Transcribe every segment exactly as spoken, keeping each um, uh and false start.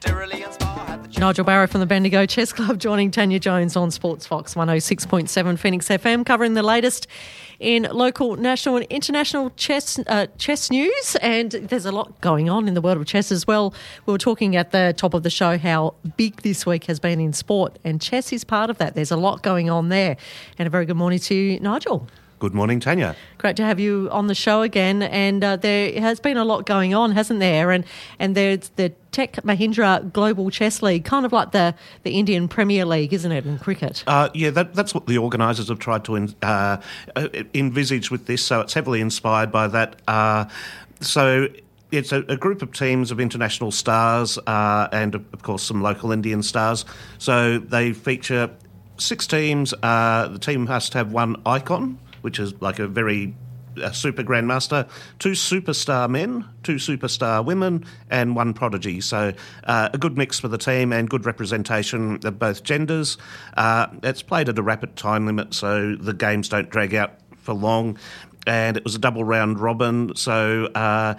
Nigel Barrow from the Bendigo Chess Club joining Tanya Jones on Sports Fox one oh six point seven Phoenix F M, covering the latest in local, national and international chess uh, chess news. And there's a lot going on in the world of chess as well. We were talking at the top of the show how big this week has been in sport, and chess is part of that. There's a lot going on there. And a very good morning to you, Nigel. Good morning, Tanya. Great to have you on the show again. And uh, there has been a lot going on, hasn't there? And and there's the Tech Mahindra Global Chess League, kind of like the, the Indian Premier League, isn't it, in cricket? Uh, yeah, that, that's what the organisers have tried to in, uh, envisage with this, so it's heavily inspired by that. Uh, so it's a, a group of teams of international stars uh, and, of course, some local Indian stars. So they feature six teams. Uh, the team has to have one icon, which is like a very a super grandmaster, two superstar men, two superstar women, and one prodigy. So uh, a good mix for the team and good representation of both genders. Uh, it's played at a rapid time limit, so the games don't drag out for long. And it was a double round robin, so uh,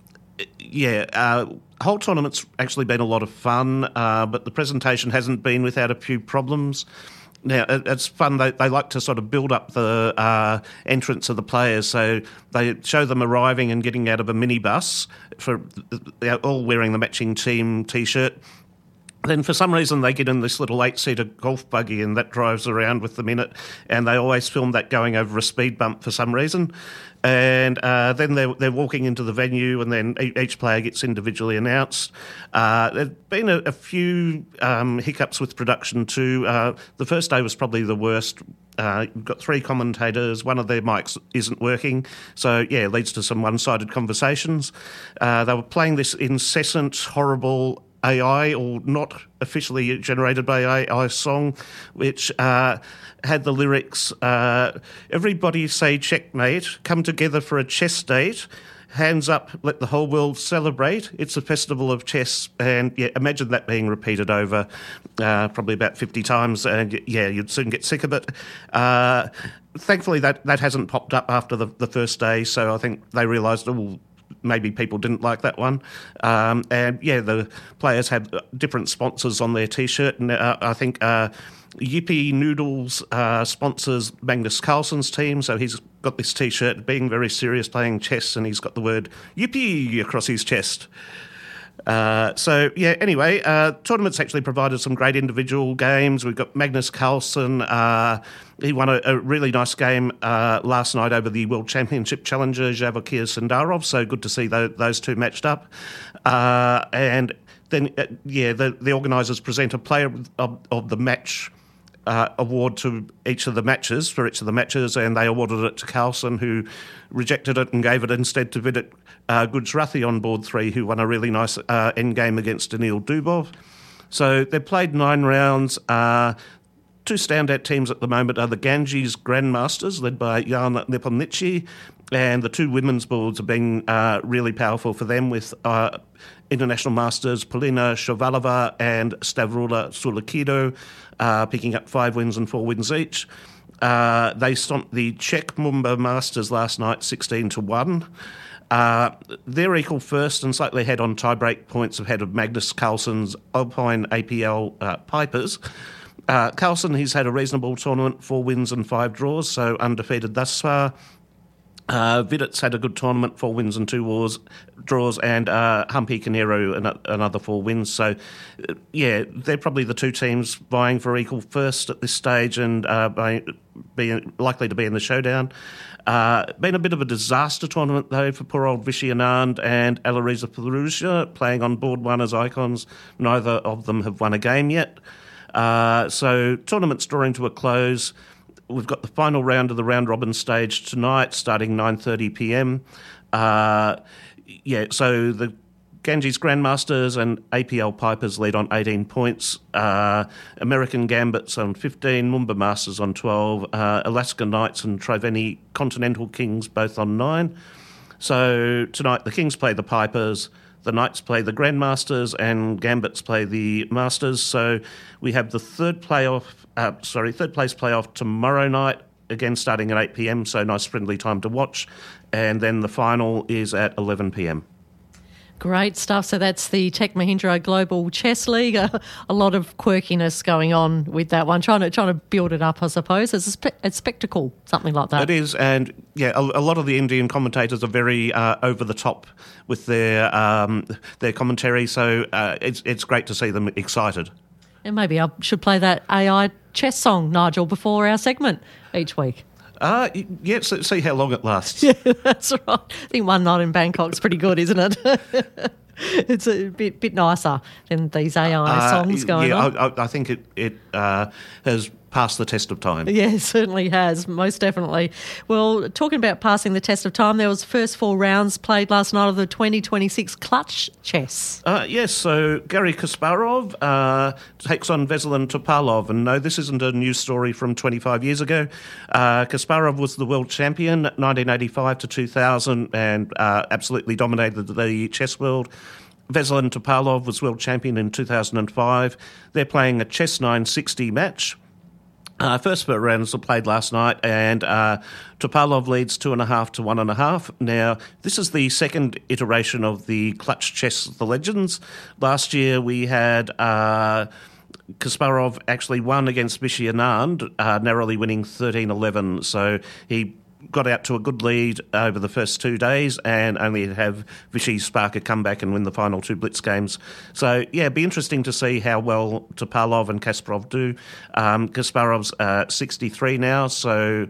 yeah, uh, whole tournament's actually been a lot of fun, uh, but the presentation hasn't been without a few problems. Now, it's fun. They, they like to sort of build up the uh, entrance of the players. So they show them arriving and getting out of a minibus, for they're all wearing the matching team T-shirt. Then for some reason they get in this little eight-seater golf buggy and that drives around with them in it, and they always film that going over a speed bump for some reason. And uh, then they're, they're walking into the venue, and then each player gets individually announced. Uh, there have been a, a few um, hiccups with production too. Uh, the first day was probably the worst. Uh, you've got three commentators, one of their mics isn't working, so yeah, it leads to some one-sided conversations. Uh, they were playing this incessant, horrible A I, or not officially generated by A I song, which uh, had the lyrics, uh, everybody say checkmate, come together for a chess date, hands up, let the whole world celebrate, it's a festival of chess. And yeah, imagine that being repeated over uh, probably about fifty times, and yeah, you'd soon get sick of it. Uh, thankfully, that, that hasn't popped up after the, the first day, so I think they realised, oh, maybe people didn't like that one. Um, and, yeah, the players had different sponsors on their T-shirt. And uh, I think uh, Yippee Noodles uh, sponsors Magnus Carlsen's team. So he's got this T-shirt, being very serious, playing chess, and he's got the word Yippee across his chest. Uh, so, yeah, anyway, uh, tournament's actually provided some great individual games. We've got Magnus Carlsen. Uh, he won a, a really nice game uh, last night over the World Championship challenger, Javokir Sundarov, so good to see those, those two matched up. Uh, and then, uh, yeah, the, the organisers present a player of, of the match Uh, award to each of the matches, for each of the matches, and they awarded it to Carlsen, who rejected it and gave it instead to Vidit uh, Gujrathi on board three, who won a really nice uh, endgame against Daniil Dubov. So they've played nine rounds. Uh, two standout teams at the moment are the Ganges Grandmasters, led by Jan Nepomniachtchi, and the two women's boards have been uh, really powerful for them, with uh, international masters Polina Shovalova and Stavrula Sulikido uh, picking up five wins and four wins each. Uh, they stomped the Czech Mumba Masters last night sixteen to one. Uh, they're equal first and slightly ahead on tie-break points ahead of Magnus Carlsen's Alpine A P L uh, Pipers. Uh, Carlsen, he's had a reasonable tournament, four wins and five draws, so undefeated thus far. Uh, Vidit's had a good tournament, four wins and two wars, draws, and uh, Humpy Canero another four wins. So, uh, yeah, they're probably the two teams vying for equal first at this stage, and uh, by, being likely to be in the showdown. Uh, been a bit of a disaster tournament, though, for poor old Vishy Anand and Alireza Firouzja, playing on board one as icons. Neither of them have won a game yet. Uh, so, tournament's drawing to a close. We've got the final round of the round-robin stage tonight, starting nine thirty p m. Uh, yeah, so the Ganges Grandmasters and A P L Pipers lead on eighteen points. Uh, American Gambits on fifteen, Mumba Masters on twelve, uh, Alaska Knights and Triveni Continental Kings both on nine. So tonight the Kings play the Pipers, the Knights play the Grandmasters, and Gambits play the Masters. So we have the third playoff, uh, sorry, third place playoff tomorrow night, again starting at eight p m, so nice friendly time to watch. And then the final is at eleven p m. Great stuff. So that's the Tech Mahindra Global Chess League. A, a lot of quirkiness going on with that one. Trying to trying to build it up, I suppose. It's a, spe- a spectacle, something like that. It is, and yeah, a, a lot of the Indian commentators are very uh, over the top with their um, their commentary. So uh, it's it's great to see them excited. And maybe I should play that A I chess song, Nigel, before our segment each week. Uh, yeah, so, see how long it lasts. Yeah, that's right. I think one night in Bangkok's pretty good, isn't it? It's a bit bit nicer than these A I uh, songs going yeah, on. I, I think it, it uh, has passed the test of time. Yeah, it certainly has, most definitely. Well, talking about passing the test of time, there was first four rounds played last night of the twenty twenty-six Clutch Chess. Uh, yes, so Garry Kasparov uh, takes on Veselin Topalov, and no, this isn't a news story from twenty-five years ago. Uh, Kasparov was the world champion nineteen eighty-five to two thousand and uh, absolutely dominated the chess world. Veselin Topalov was world champion in two thousand five. They're playing a Chess nine sixty match. Uh, first four rounds were played last night, and uh, Topalov leads two and a half to one and a half. Now, this is the second iteration of the Clutch Chess The Legends. Last year we had uh, Kasparov actually won against Vishy Anand, uh, narrowly winning thirteen eleven. So he got out to a good lead over the first two days and only have Vishy spark a comeback and win the final two blitz games. So, yeah, it'd be interesting to see how well Topalov and Kasparov do. Um, Kasparov's uh, sixty-three now, so,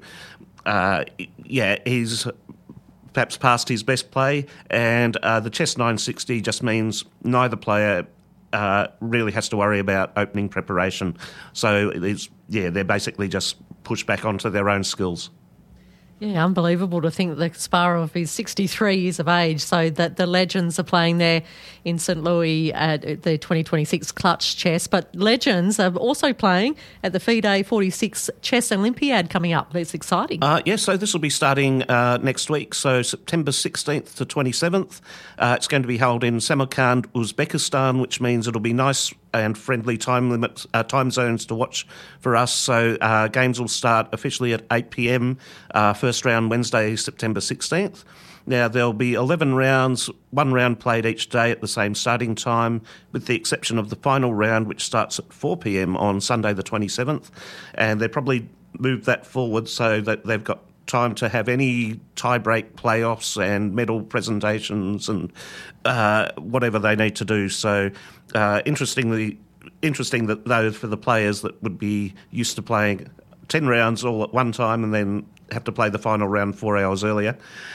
uh, yeah, he's perhaps past his best play, and uh, the Chess nine sixty just means neither player uh, really has to worry about opening preparation. So, it's, yeah, they're basically just pushed back onto their own skills. Yeah, unbelievable to think that Kasparov is sixty-three years of age, so that the Legends are playing there in Saint Louis at the twenty twenty-six Clutch Chess. But Legends are also playing at the FIDE forty-six Chess Olympiad coming up. That's exciting. Uh, yes, so this will be starting uh, next week, so September sixteenth to twenty-seventh. Uh, it's going to be held in Samarkand, Uzbekistan, which means it'll be nice and friendly time limits, uh, time zones to watch for us. So uh, games will start officially at eight p.m. Uh, first round Wednesday, September sixteenth. Now, there'll be eleven rounds, one round played each day at the same starting time, with the exception of the final round, which starts at four p.m. on Sunday the twenty-seventh. And they probably moved that forward so that they've got time to have any tie-break playoffs and medal presentations and uh, whatever they need to do. So, uh, interestingly, interesting that though for the players that would be used to playing ten rounds all at one time and then have to play the final round four hours earlier.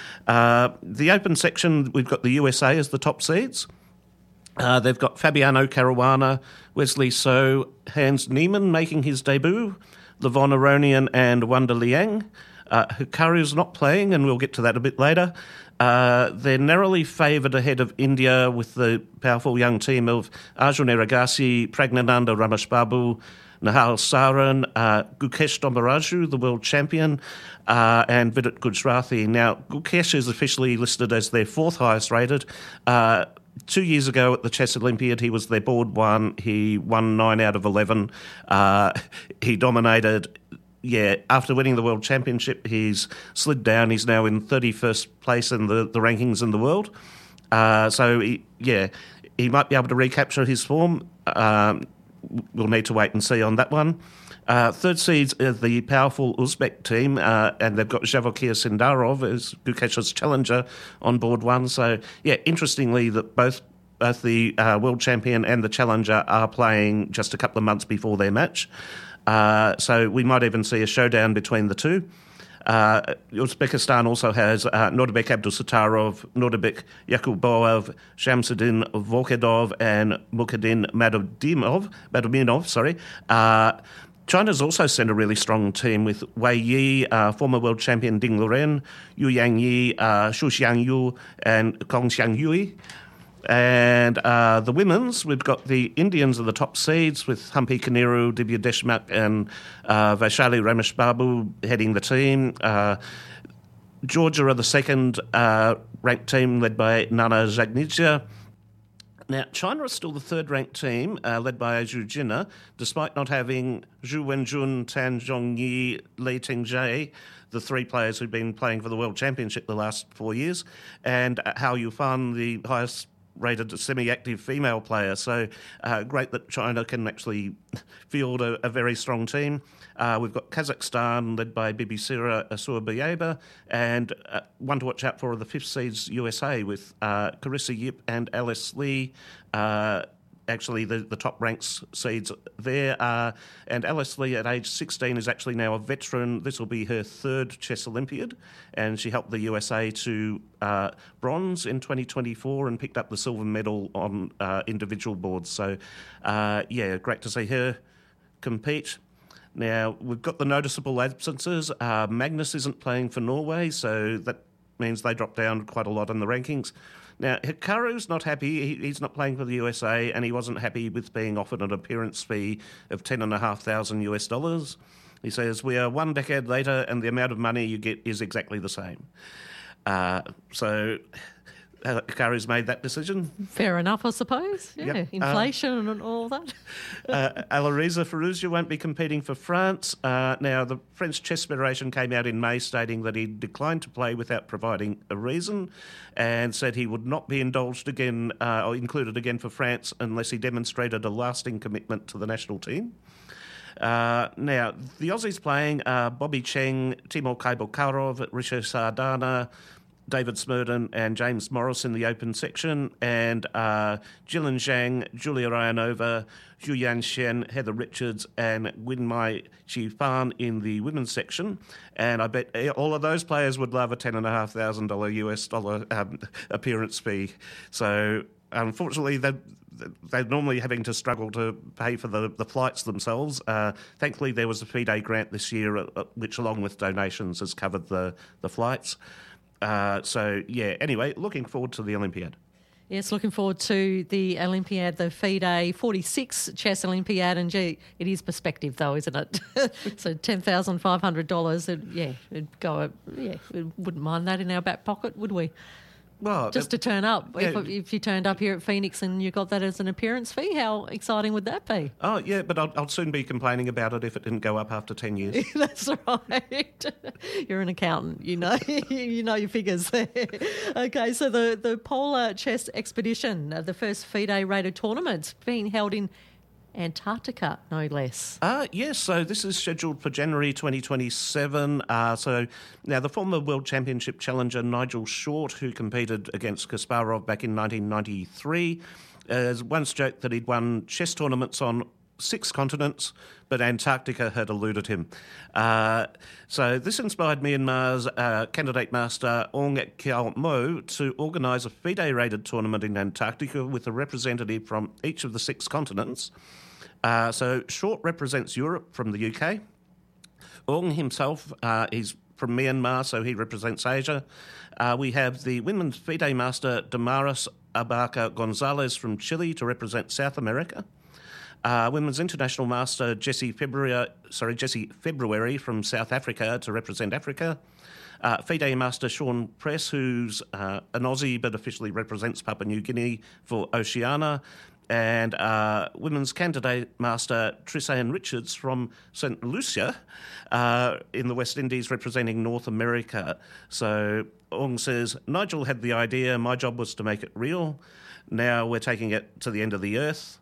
Uh, the open section, we've got the U S A as the top seeds. Uh, they've got Fabiano Caruana, Wesley So, Hans Niemann making his debut, Levon Aronian and Wanda Liang. Uh, Hikaru's not playing, and we'll get to that a bit later. Uh, they're narrowly favoured ahead of India with the powerful young team of Arjun Erigaisi, Pragnananda Rameshbabu, Nahal Saran, uh, Gukesh Dombaraju, the world champion, uh, and Vidit Gujrathi. Now, Gukesh is officially listed as their fourth highest rated. Uh, two years ago at the Chess Olympiad, he was their board one. He won nine out of eleven. Uh, he dominated. Yeah, after winning the World Championship, he's slid down. He's now in thirty-first place in the, the rankings in the world. Uh, so, he, yeah, he might be able to recapture his form. Um, we'll need to wait and see on that one. Uh, third seeds are the powerful Uzbek team, uh, and they've got Javokir Sindarov as Gukesh's challenger on board one. So, yeah, interestingly that both both the uh, world champion and the challenger are playing just a couple of months before their match. Uh, so we might even see a showdown between the two. Uh, Uzbekistan also has uh, Nordabek Abdusattarov, Nordabek Yakubov, Shamsuddin Volkedov, and Mukhadin Madudimov. Maduminov, sorry. Uh, China's also sent a really strong team with Wei Yi, uh, former world champion Ding Liren, Yu Yangyi, uh, Shu Xiangyu, and Kong Xiangyui. And uh, the women's, we've got the Indians are the top seeds with Humpy Kaniru, Divya Deshmukh and uh, Vaishali Rameshbabu heading the team. Uh, Georgia are the second uh, ranked team led by Nana Zagnidja. Now, China is still the third-ranked team, uh, led by Zhu Jina, despite not having Zhu Wenjun, Tan Zhongyi, Li Tingjie, the three players who've been playing for the World Championship the last four years, and Hao Yufan, the highest rated semi-active female player. So uh, great that China can actually field a, a very strong team. Uh, we've got Kazakhstan led by Bibisira Asurbuyeva, and uh, one to watch out for are the fifth seeds U S A with uh, Carissa Yip and Alice Lee. Uh, Actually, the, the top ranks seeds there. Uh, and Alice Lee, at age sixteen, is actually now a veteran. This will be her third chess Olympiad, and she helped the U S A to uh, bronze in twenty twenty-four and picked up the silver medal on uh, individual boards. So, uh, yeah, great to see her compete. Now, we've got the noticeable absences. Uh, Magnus isn't playing for Norway, so that means they drop down quite a lot in the rankings. Now, Hikaru's not happy. He, he's not playing for the U S A, and he wasn't happy with being offered an appearance fee of ten and a half thousand US dollars. He says, "We are one decade later, and the amount of money you get is exactly the same." Uh, so uh, Hikaru's made that decision. Fair enough, I suppose. Yeah, Yep. inflation uh, and all that. uh, Alireza Firouzja won't be competing for France. Uh, now, the French Chess Federation came out in May stating that he declined to play without providing a reason, and said he would not be indulged again uh, or included again for France unless he demonstrated a lasting commitment to the national team. Uh, now, the Aussies playing are Bobby Cheng, Timur Kaibokarov, Rishi Sardana, David Smurden and James Morris in the open section, and uh, Jillian Zhang, Julia Ryanova, Zhu Yanshen, Heather Richards and Winmai Chi-Fan in the women's section. And I bet all of those players would love a ten thousand five hundred dollars U S dollar um, appearance fee. So unfortunately, they're, they're normally having to struggle to pay for the, the flights themselves. Uh, thankfully, there was a FIDE grant this year, uh, which along with donations has covered the, the flights. Uh, so, yeah, anyway, looking forward to the Olympiad. Yes, looking forward to the Olympiad, the FIDE forty-six Chess Olympiad. And, gee, it is perspective, though, isn't it? So ten thousand five hundred dollars, it, yeah, it'd go, yeah, we wouldn't mind that in our back pocket, would we? Well, Just to turn up. Yeah. If, if you turned up here at Phoenix and you got that as an appearance fee, how exciting would that be? Oh, yeah, but I'll, I'll soon be complaining about it if it didn't go up after ten years. That's right. You're an accountant, you know, you know your figures there. Okay, so the, the Polar Chess Expedition, uh, the first FIDE rated tournament, being held in Antarctica, no less. Uh, yes, so this is scheduled for January twenty twenty-seven. Uh, so now the former World Championship challenger Nigel Short, who competed against Kasparov back in nineteen ninety-three, has once joked that he'd won chess tournaments on six continents, but Antarctica had eluded him. Uh, so this inspired Myanmar's uh, candidate master Aung Kyaw Mo to organise a FIDE-rated tournament in Antarctica with a representative from each of the six continents. Uh, so Short represents Europe from the U K. Aung himself, uh, he's from Myanmar, so he represents Asia. Uh, we have the women's FIDE master Damaris Abarca Gonzalez from Chile to represent South America. Uh, women's international master Jessie February, sorry, Jessie February from South Africa to represent Africa. Uh, FIDE master Sean Press, who's uh, an Aussie but officially represents Papua New Guinea for Oceania. And uh, women's candidate master Trisane Richards from Saint Lucia uh, in the West Indies representing North America. So Aung says, Nigel had the idea, my job was to make it real. Now we're taking it to the end of the earth.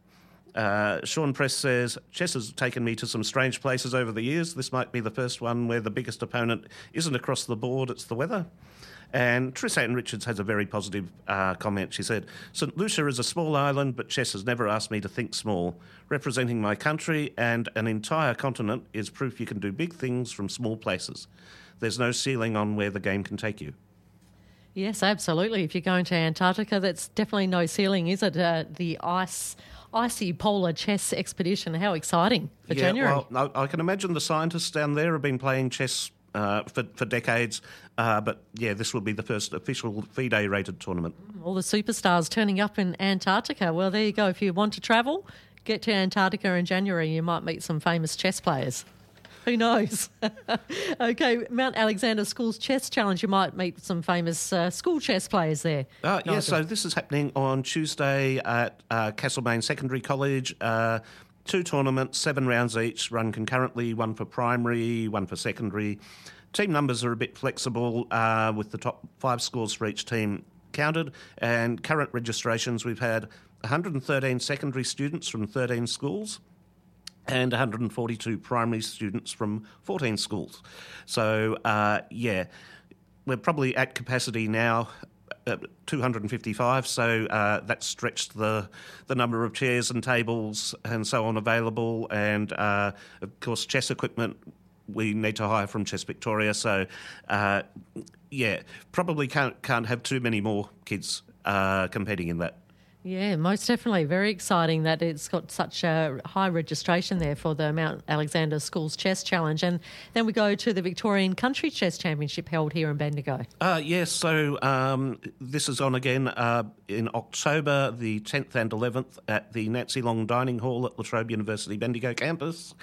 Uh, Sean Press says, chess has taken me to some strange places over the years. This might be the first one where the biggest opponent isn't across the board, it's the weather. And Trisane Richards has a very positive uh, comment. She said, Saint Lucia is a small island, but chess has never asked me to think small. Representing my country and an entire continent is proof you can do big things from small places. There's no ceiling on where the game can take you. Yes, absolutely. If you're going to Antarctica, that's definitely no ceiling, is it? Uh, the ice... Icy Polar Chess Expedition. How exciting for yeah, January. Well, I, I can imagine the scientists down there have been playing chess uh, for, for decades, uh, but yeah, this will be the first official FIDE-rated tournament. All the superstars turning up in Antarctica. Well, there you go. If you want to travel, get to Antarctica in January. You might meet some famous chess players. Who knows? Okay, Mount Alexander Schools Chess Challenge. You might meet some famous uh, school chess players there. Uh, yes, yeah, so this is happening on Tuesday at uh, Castlemaine Secondary College. Uh, two tournaments, seven rounds each, run concurrently, one for primary, one for secondary. Team numbers are a bit flexible, uh, with the top five scores for each team counted, and current registrations, we've had one hundred thirteen secondary students from thirteen schools and one hundred forty-two primary students from fourteen schools. So, uh, yeah, we're probably at capacity now, uh, two hundred fifty-five, so uh, that's stretched the the number of chairs and tables and so on available, and uh, of course chess equipment we need to hire from Chess Victoria. So, uh, yeah, probably can't can't have too many more kids uh, competing in that. Yeah, most definitely. Very exciting that it's got such a high registration there for the Mount Alexander Schools Chess Challenge. And then we go to the Victorian Country Chess Championship held here in Bendigo. Uh, yes, so um, this is on again uh, in October the tenth and eleventh at the Nancy Long Dining Hall at La Trobe University Bendigo campus.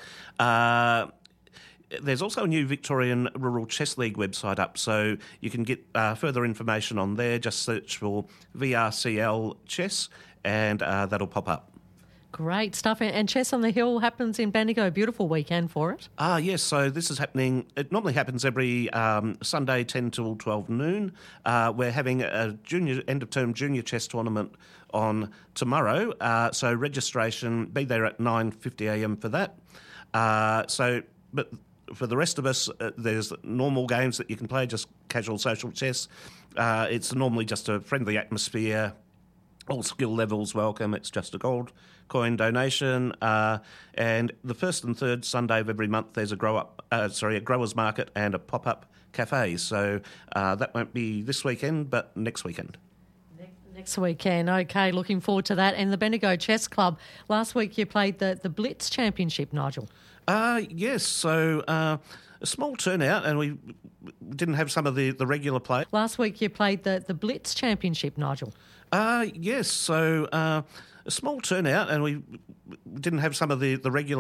Uh, There's also a new Victorian Rural Chess League website up, so you can get uh, further information on there. Just search for V R C L Chess, and uh, that'll pop up. Great stuff. And Chess on the Hill happens in Bendigo. Beautiful weekend for it. Ah, yes. So this is happening. It normally happens every um, Sunday, ten till twelve noon. Uh, we're having a junior end of term junior chess tournament on tomorrow. Uh, so registration, be there at nine fifty a m for that. Uh, so, but. For the rest of us, uh, there's normal games that you can play, just casual social chess. Uh, it's normally just a friendly atmosphere, all skill levels welcome. It's just a gold coin donation. Uh, and the first and third Sunday of every month, there's a grow up, uh, sorry, a growers market and a pop up cafe. So uh, that won't be this weekend, but next weekend. Next weekend. Okay, looking forward to that. And the Bendigo Chess Club, last week you played the, the Blitz Championship, Nigel. Uh, yes, so uh, a small turnout, and we didn't have some of the, the regular play. Last week you played the, the Blitz Championship, Nigel. Uh, yes, so uh, a small turnout, and we didn't have some of the, the regular